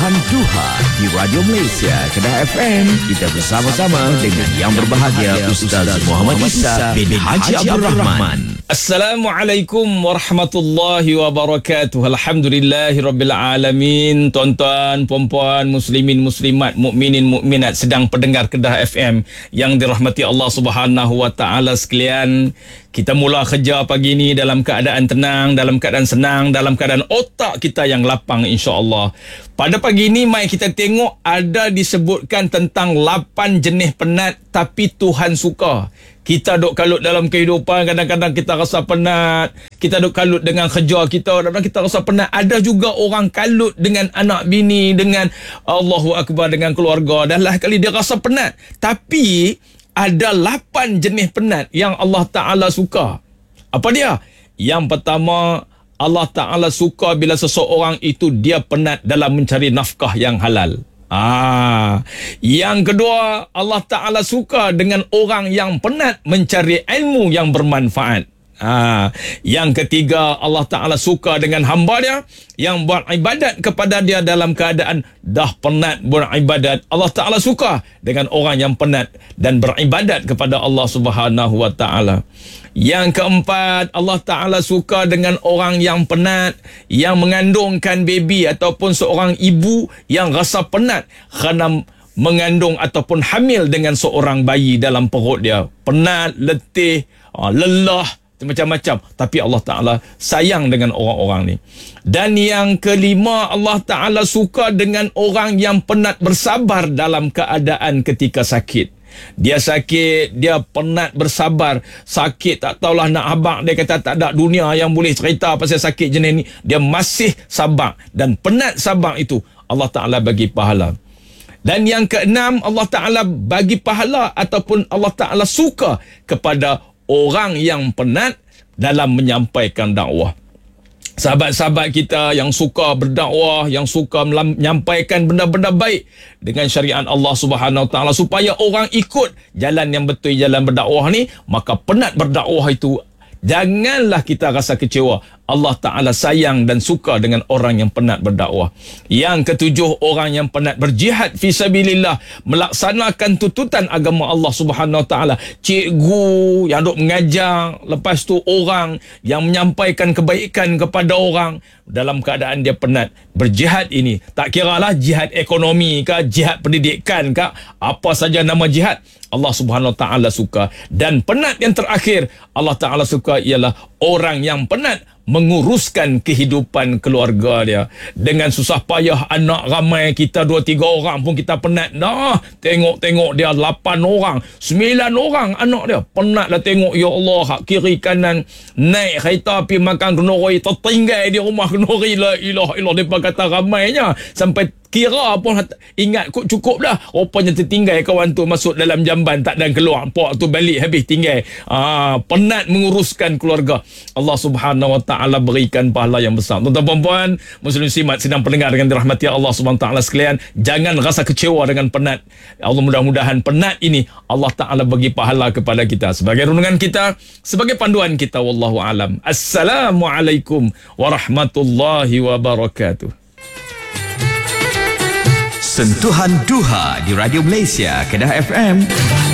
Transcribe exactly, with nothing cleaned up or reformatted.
Sentuhan Duha di Radio Malaysia Kedah F M. Kita bersama-sama dengan yang berbahagia Ustaz Muhammad Isa bin Haji Abdul Rahman. Assalamualaikum warahmatullahi wabarakatuh. Alhamdulillahirabbil alamin. Tuan-tuan, puan-puan, muslimin, muslimat, mukminin, mukminat sedang pendengar Kedah F M yang dirahmati Allah Subhanahu wa taala sekalian. Kita mula kerja pagi ni dalam keadaan tenang, dalam keadaan senang, dalam keadaan otak kita yang lapang, insya-Allah. Pada pagi ni mai kita tengok ada disebutkan tentang lapan jenis penat tapi Tuhan suka. Kita duk kalut dalam kehidupan, kadang-kadang kita rasa penat. Kita duk kalut dengan kerja kita, kadang-kadang kita rasa penat. Ada juga orang kalut dengan anak bini, dengan Allahu Akbar, dengan keluarga. Dah lah kali dia rasa penat. Tapi ada lapan jenis penat yang Allah Ta'ala suka. Apa dia? Yang pertama, Allah Ta'ala suka bila seseorang itu dia penat dalam mencari nafkah yang halal. Ah, yang kedua, Allah Ta'ala suka dengan orang yang penat mencari ilmu yang bermanfaat. Ah, yang ketiga, Allah Ta'ala suka dengan hamba dia yang beribadat kepada dia dalam keadaan dah penat beribadat. Allah Ta'ala suka dengan orang yang penat dan beribadat kepada Allah Subhanahu wa Ta'ala. Yang keempat, Allah Ta'ala suka dengan orang yang penat, yang mengandungkan baby ataupun seorang ibu yang rasa penat kerana mengandung ataupun hamil dengan seorang bayi dalam perut dia. Penat, letih, lelah, macam-macam. Tapi Allah Ta'ala sayang dengan orang-orang ni. Dan yang kelima, Allah Ta'ala suka dengan orang yang penat bersabar dalam keadaan ketika sakit. Dia sakit, dia penat bersabar. Sakit tak tahulah nak habaq. Dia kata tak ada dunia yang boleh cerita pasal sakit jenis ni. Dia masih sabar. Dan penat sabar itu Allah Ta'ala bagi pahala. Dan yang keenam, Allah Ta'ala bagi pahala ataupun Allah Ta'ala suka kepada orang yang penat dalam menyampaikan dakwah. Sahabat-sahabat kita yang suka berdakwah, yang suka menyampaikan benda-benda baik dengan syariat Allah Subhanahu Wa Taala supaya orang ikut jalan yang betul, jalan berdakwah ni, maka penat berdakwah itu janganlah kita rasa kecewa. Allah Ta'ala sayang dan suka dengan orang yang penat berdakwah. Yang ketujuh, orang yang penat berjihad fi sabilillah, melaksanakan tuntutan agama Allah Subhanahu Wa Taala. Cikgu yang duk mengajar, lepas tu orang yang menyampaikan kebaikan kepada orang dalam keadaan dia penat. Berjihad ini tak kiralah jihad ekonomi ke, jihad pendidikan ke, apa saja nama jihad, Allah Subhanahu Wa Taala suka. Dan penat yang terakhir Allah Ta'ala suka ialah orang yang penat menguruskan kehidupan keluarga dia. Dengan susah payah anak ramai, kita dua tiga orang pun kita penat. Nah, tengok-tengok dia lapan orang, sembilan orang anak dia. Penat lah tengok, ya Allah, kiri kanan naik kereta pergi makan kenori, tertinggal di rumah kenori. La ilah ilah, mereka kata ramainya sampai kira pun ingat kok cukup dah. Rupanya tertinggal kawan tu masuk dalam jamban, tak dan keluar. Pak tu balik habis tinggal. Ah, penat menguruskan keluarga. Allah Subhanahu Wa Taala berikan pahala yang besar. Tuan-tuan, puan-puan, muslim muslimat sedang pendengar dengan dirahmati Allah Subhanahu Wa Taala sekalian, jangan rasa kecewa dengan penat. Allah, mudah-mudahan penat ini Allah Taala bagi pahala kepada kita sebagai renungan kita, sebagai panduan kita. Wallahu alam. Assalamualaikum warahmatullahi wabarakatuh. Sentuhan Duha di Radio Malaysia Kedah F M.